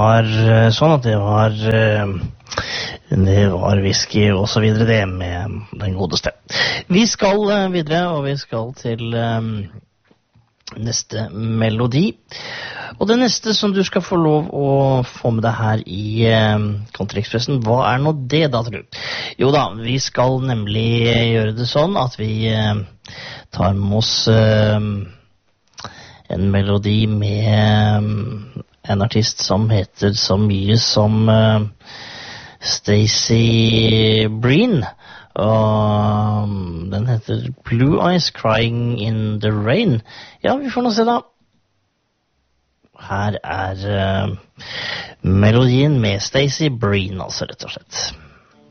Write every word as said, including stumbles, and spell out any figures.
var eh, sånn at det var eh, det var whisky og så videre det med den godeste. Vi skal eh, videre, og vi skal til eh, neste melodi. Og det neste som du skal få lov å få med deg her i eh, Country-Expressen, hva er nå det da, tror du? Jo da, vi skal nemlig gjøre det sånn at vi eh, tar med oss eh, en melodi med eh, en artist som heter så mye som eh, Stacey Breen. Og den heter Blue Eyes Crying in the Rain. Ja, vi får nå se da. Her er uh, melodien med Stacey Breen, altså, rett og slett.